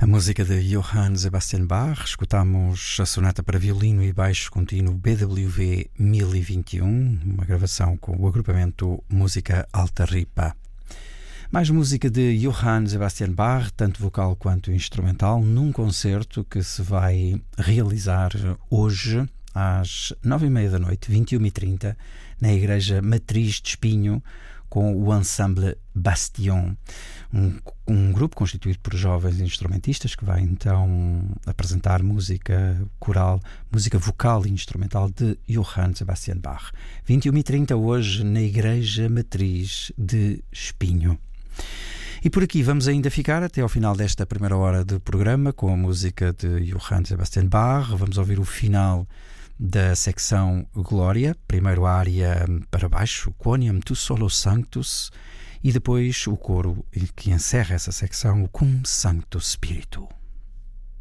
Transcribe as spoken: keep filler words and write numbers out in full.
A música de Johann Sebastian Bach. Escutamos a sonata para violino e baixo contínuo B W V mil e vinte e um, uma gravação com o agrupamento Música Alta Ripa. Mais música de Johann Sebastian Bach, tanto vocal quanto instrumental, num concerto que se vai realizar hoje às nove e meia da noite, vinte e uma e trinta, na Igreja Matriz de Espinho, com o Ensemble Bastion, um, um grupo constituído por jovens instrumentistas que vai então apresentar música coral, música vocal e instrumental de Johann Sebastian Bach. vinte e uma e trinta hoje na Igreja Matriz de Espinho. E por aqui vamos ainda ficar até ao final desta primeira hora do programa com a música de Johann Sebastian Bach. Vamos ouvir o final da secção Glória, primeiro a área para baixo, Quoniam tu solo sanctus, e depois o coro que encerra essa secção, o Cum Sancto Spiritu.